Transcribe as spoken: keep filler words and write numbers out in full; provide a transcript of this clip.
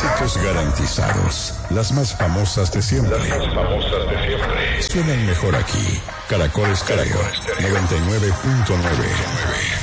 Éxitos garantizados. Las más famosas de siempre. Las más famosas de siempre. Suenan mejor aquí. Caracol Estéreo noventa y nueve punto nueve.